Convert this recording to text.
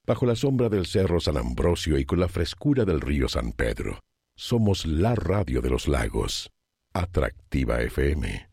bajo la sombra del Cerro San Ambrosio y con la frescura del río San Pedro. Somos la radio de los lagos. Atractiva FM.